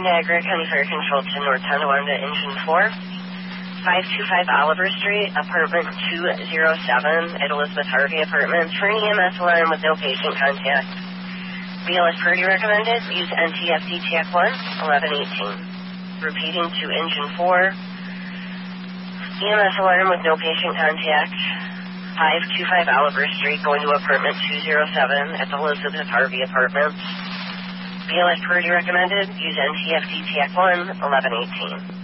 Niagara County Fire Control to North Tonawanda, Engine 4. 525 Oliver Street, apartment 207 at Elizabeth Harvey Apartments for an EMS alarm with no patient contact. BLS priority recommended. Use NTFD TAC 1, 1118. Repeating to Engine 4. EMS alarm with no patient contact. 525 Oliver Street, going to apartment 207 at the Elizabeth Harvey Apartments. BLS priority recommended. Use NTFD TAC 1, 1118.